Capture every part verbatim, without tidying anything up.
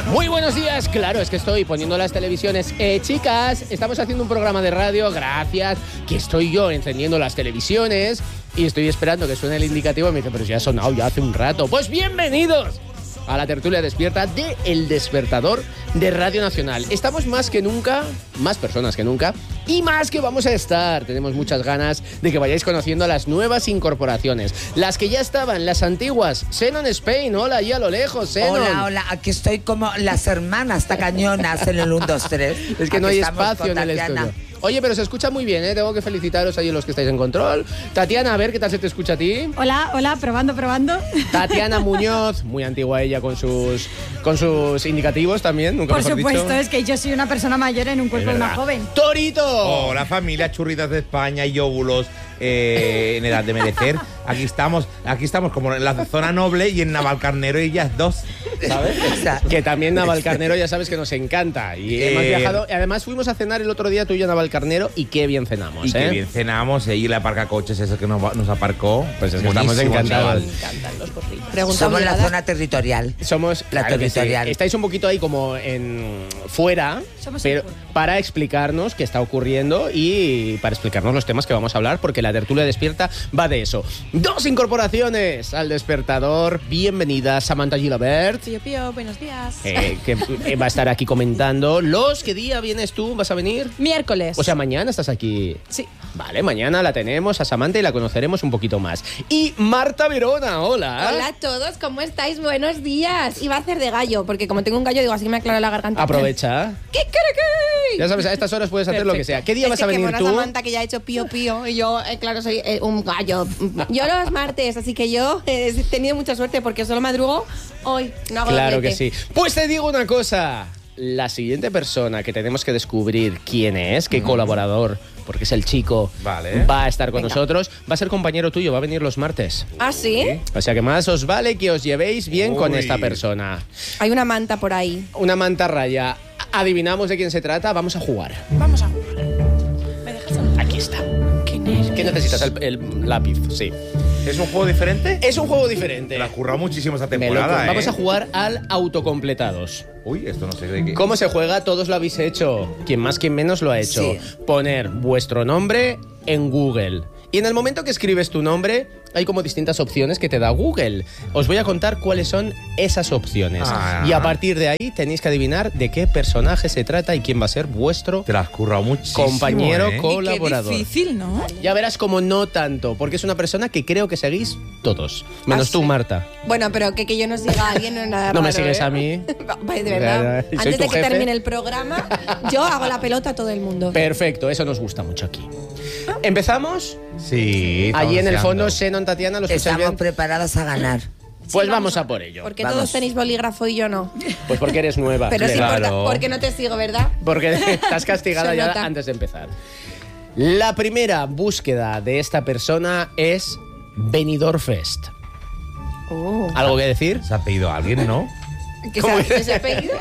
Muy buenos días, claro, es que estoy poniendo las televisiones. Eh, chicas, estamos haciendo un programa de radio, gracias, que estoy yo encendiendo las televisiones y estoy esperando que suene el indicativo y me dice, pero si ha sonado ya hace un rato. Pues bienvenidos a la tertulia despierta de El Despertador de Radio Nacional. Estamos más que nunca, más personas que nunca, y más que vamos a estar. Tenemos muchas ganas de que vayáis conociendo a las nuevas incorporaciones. Las que ya estaban, las antiguas. Xenon Spain, hola, ahí a lo lejos, Xenon. Hola, hola, aquí estoy como las hermanas tacañonas en el uno, dos, tres. Es que aquí no hay espacio en el Tatiana. estudio. Oye, pero se escucha muy bien, ¿eh? Tengo que felicitaros ahí los que estáis en control. Tatiana, a ver, ¿qué tal se te escucha a ti? Hola, hola, probando, probando. Tatiana Muñoz, muy antigua ella con sus con sus indicativos también, nunca Por mejor supuesto, dicho. es que yo soy una persona mayor en un cuerpo de una joven. ¡Torito! Hola familia, churritas de España y óvulos eh, en edad de merecer. Aquí estamos, aquí estamos como en la zona noble y en Navalcarnero y ellas dos, ¿sabes? Que también Navalcarnero ya sabes que nos encanta. Y Eh, hemos viajado, y además fuimos a cenar el otro día tú y yo a Navalcarnero y qué bien cenamos, Y ¿eh? que bien cenamos, eh, y la aparcacoches ese que nos, nos aparcó. Pues es que Buenísimo, estamos encantados. chaval. encantan los gorritos. Somos la zona territorial. Somos La claro que sí. territorial. Estáis un poquito ahí como en fuera, Somos pero en fuera. para explicarnos qué está ocurriendo y para explicarnos los temas que vamos a hablar, porque la tertulia despierta va de eso. Dos incorporaciones al despertador. Bienvenida Samantha Gilabert, Pío, pío, buenos días. eh, que eh, va a estar aquí comentando. Los, ¿qué día vienes tú? ¿Vas a venir? Miércoles. O sea, mañana estás aquí. sí. Vale, mañana la tenemos a Samantha y la conoceremos un poquito más. Y Marta Verona, hola. Hola a todos, ¿cómo estáis? Buenos días. Iba a hacer de gallo, porque como tengo un gallo, digo, así que me aclaro la garganta. Aprovecha. ¿Qué cree Ya sabes, a estas horas puedes hacer lo que sea. ¿Qué día es vas que a venir que tú? Samantha, que ya ha hecho pío pío, y yo, eh, claro, soy eh, un gallo. Yo los martes, así que yo eh, he tenido mucha suerte porque solo madrugo hoy. No hago Claro que doblete. sí. Pues te digo una cosa. La siguiente persona que tenemos que descubrir quién es, qué colaborador, porque es el chico, Vale. va a estar con Venga. nosotros, va a ser compañero tuyo, va a venir los martes. ¿Ah, sí? O sea que más os vale que os llevéis bien con Uy. esta persona. Hay una manta por ahí. Una mantarraya. Adivinamos de quién se trata, vamos a jugar. Vamos a jugar. ¿Me dejas hablar? Aquí está. ¿Quién es? ¿Qué necesitas? El, el lápiz, sí. ¿Es un juego diferente? Es un juego diferente. Te la has currado muchísimo esta Me lo- temporada, Vamos ¿eh? a jugar al autocompletados. Uy, esto no sé de qué. ¿Cómo se juega? Todos lo habéis hecho. Quien más, quien menos lo ha hecho. Sí. Poner vuestro nombre en Google. Y en el momento que escribes tu nombre, hay como distintas opciones que te da Google. Os voy a contar cuáles son esas opciones. Ah. Y a partir de ahí tenéis que adivinar de qué personaje se trata y quién va a ser vuestro Te la has currado muchísimo, compañero ¿eh? colaborador. Qué difícil, ¿no? Ya verás como no tanto, porque es una persona que creo que seguís todos. Menos ¿Ah, tú, sí? Marta. Bueno, pero que, que yo no siga a alguien no es nada No me raro, sigues ¿eh? a mí. Vale, de Ya, verdad. ya, y soy Antes tu de que jefe. termine el programa, yo hago la pelota a todo el mundo. Perfecto, eso nos gusta mucho aquí. ¿Empezamos? Sí. estamos Allí en el deseando. fondo, Xenon, Tatiana, ¿los escucháis Estamos bien? preparadas a ganar. Pues vamos a por ello. ¿Por qué Vamos. todos tenéis bolígrafo y yo no? Pues porque eres nueva. Pero sí, Claro. importa, porque no te sigo, ¿verdad? Porque estás castigada Se ya nota. antes de empezar. La primera búsqueda de esta persona es Benidorm Fest. Oh. ¿Algo que decir? Se ha pedido a alguien, ¿no? ¿Qué ¿Cómo se, es? se ha pedido?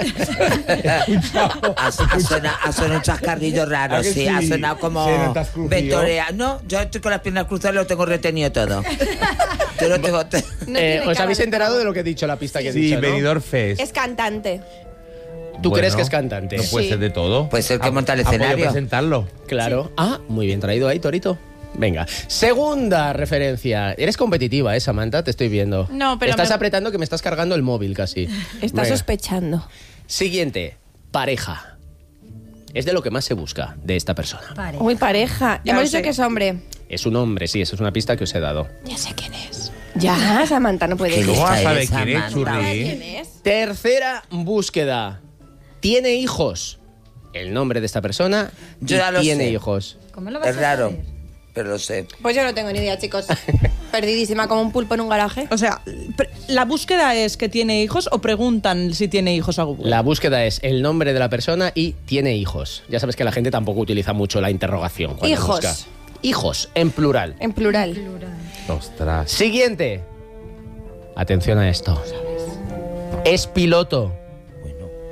Ha, ha sonado, ha sonado un chascarrillo raro, ¿A que sí? sí? Ha sonado como Sí, no te has crujido. ventorea. No, yo estoy con las piernas cruzadas y lo tengo retenido todo. Yo lo tengo... No Eh, tiene ¿Os cara habéis de enterado pavo. de lo que he dicho, la pista que he Sí, dicho? ¿no? Benidorm Fest. Es cantante. ¿Tú Bueno, crees que es cantante? No puede Sí. ser de todo. Puede ser que Ha- monta el ha podido escenario. presentarlo. Claro. Ah, muy bien traído ahí, Torito. Venga. Segunda referencia. Eres competitiva, ¿eh, Samantha? Te estoy viendo. No, pero Estás me- apretando que me estás cargando el móvil casi. Está Venga. sospechando. Siguiente. Pareja. Es de lo que más se busca de esta persona. Vale. Uy, pareja. Ya Hemos lo dicho sé. que es hombre. Es un hombre, sí, esa es una pista que os he dado. Ya sé quién es. Ya, Samantha, no puede ¿Qué ser. ¿Cómo vas a Esta saber es quién es, Samantha. Churri? ¿Quién es? Tercera búsqueda. Tiene hijos. El nombre de esta persona Yo y ya lo tiene sé. hijos. ¿Cómo lo vas Es a raro, saber? pero lo sé. Pues yo no tengo ni idea, chicos. Perdidísima como un pulpo en un garaje. O sea, pre- ¿la búsqueda es que tiene hijos o preguntan si tiene hijos a Google? La búsqueda es el nombre de la persona y tiene hijos. Ya sabes que la gente tampoco utiliza mucho la interrogación cuando Hijos. busca. Hijos, en plural. En plural. Ostras. Siguiente. Atención a esto. Es piloto. Bueno,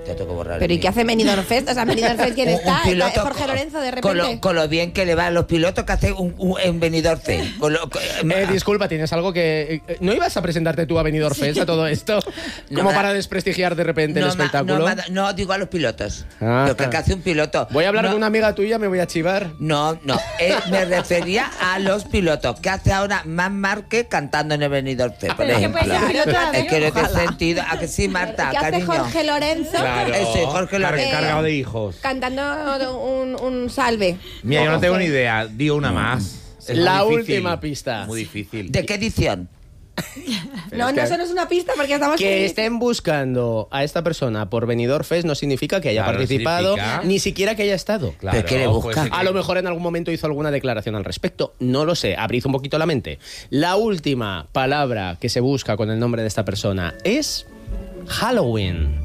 Te tengo que borrar. Pero el ¿y qué mío. hace Benidorm Fest? O sea, Benidorm Fest, ¿quién Un- está? un piloto ¿Está Jorge con- Lorenzo de Con repente? lo, con lo bien que le va a los pilotos que hace un, un, en Benidorm Fest. Con lo- con- Eh, disculpa, ¿tienes algo que...? eh, ¿No ibas a presentarte tú a Benidorm Fest a todo esto? No, Como me- para desprestigiar de repente no, el ma- espectáculo. No, ma- no, digo a los pilotos. Ah. Lo que, que hace un piloto. Voy a hablar no, con una amiga tuya, me voy a chivar. No, no. eh, me refería a los pilotos. ¿Qué hace ahora Marc Márquez cantando en el Benidorm Fest, por Pero es que ejemplo? puede ser piloto de Es avión. que no tiene Ojalá. sentido. ¿A que sí, Marta, ¿Qué hace cariño? Jorge Lorenzo? Claro. Ese, Jorge Car- Lorenzo. cargado de hijos. Cantando un, un salve. Mira, yo no tengo ni idea. Digo una más. Es La muy difícil. última pista. Muy difícil. ¿De qué edición? No, es no, que- eso no es una pista porque estamos... Que en- estén buscando a esta persona por Benidorm Fest no significa que haya Claro, participado, significa- ni siquiera que haya estado. Claro, ¿Pero qué le busca? pues, A lo mejor en algún momento hizo alguna declaración al respecto. No lo sé. Abrid un poquito la mente. La última palabra que se busca con el nombre de esta persona es Halloween.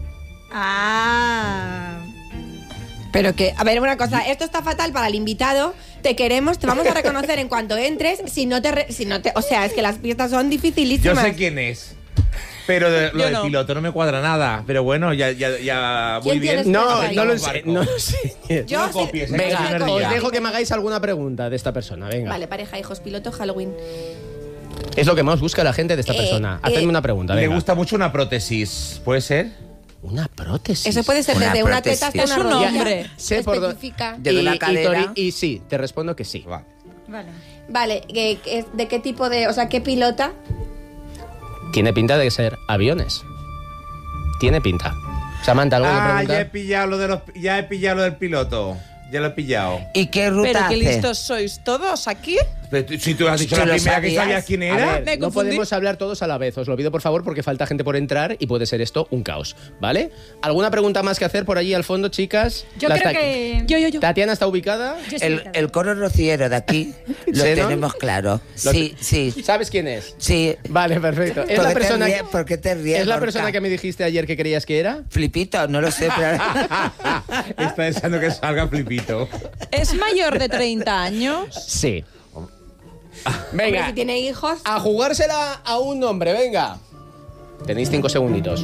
Ah. Pero que, a ver, una cosa, esto está fatal para el invitado. Te queremos, te vamos a reconocer en cuanto entres. Si no te, re- si no te, o sea, es que las pistas son Yo dificilísimas. sé quién es. Pero de- lo Yo del no. piloto no me cuadra nada. Pero bueno, ya, ya, ya muy ¿Quién bien. tienes No, Ahí. no lo Barco. sé. No lo sé. Yo No sí- copies, ¿eh? Venga, Que Yo soy os una dejo que me hagáis alguna pregunta de esta persona. Venga. Vale, pareja, hijos, piloto, Halloween. Es lo que más busca la gente de esta Eh, persona. eh, Hacedme una pregunta. Le Venga. gusta mucho una prótesis. ¿Puede ser? Una prótesis. Eso puede ser Una desde una prótesis. teta hasta Es una un rodilla. hombre. Sé por dónde- Especifica. De una y, cadera. Tori- y sí, te respondo que sí. Vale. Vale. Vale, ¿qué- qué- ¿de qué tipo de, o sea, qué pilota? Tiene pinta de ser aviones. Tiene pinta. Samantha, ¿algo que Ah, preguntar? ya he pillado lo de los, ya he pillado lo del piloto. Ya lo he pillado. ¿Y qué ruta Pero qué hace? listos sois todos aquí. Pero tú- si tú has dicho ¿Tú la lo primera que sabías? sabías quién A era. ver, Me no confundí. podemos hablar todos a la vez. Os lo pido por favor porque falta gente por entrar y puede ser esto un caos, ¿vale? ¿Alguna pregunta más que hacer por allí al fondo, chicas? Yo Las creo ta- que. Yo, yo, yo. ¿Tatiana está ubicada? Yo estoy El, ubicada. el coro rociero de aquí lo ¿Sí, no? tenemos claro. Lo- Sí, sí, ¿Sabes quién es? sí. Vale, perfecto. Es ¿Por la qué te persona, ríes? ¿Por qué te ríes, es la Gorka? persona que me dijiste ayer que creías que era. Flipito, no lo sé, pero... Está deseando que salga Flipito. ¿Es mayor de treinta años? Sí. Hombre, Venga, si tiene hijos. a jugársela a un nombre, venga. Tenéis cinco segunditos.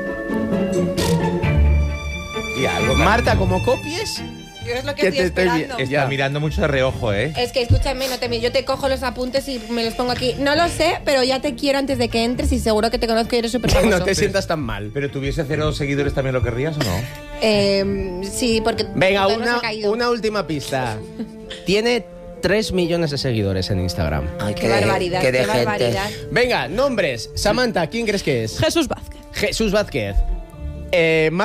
Y algo. Marta, como copies, Yo es lo que que estoy te estoy esperando. vi- Está Ya. mirando mucho de reojo, ¿eh? Es que escúchame, no te mi- yo te cojo los apuntes y me los pongo aquí. No lo sé, pero ya te quiero antes de que entres y seguro que te conozco y eres súper que famoso. no te sientas tan mal. Pero tuviese cero seguidores también lo querrías o no? Eh, sí, porque Venga, todavía no se una, ha caído. una última pista. Tiene tres millones de seguidores en Instagram. Ay, Qué barbaridad, qué de qué gente. barbaridad. Venga, nombres. Samantha, ¿quién crees que es? Jesús Vázquez. Jesús Vázquez. Eh,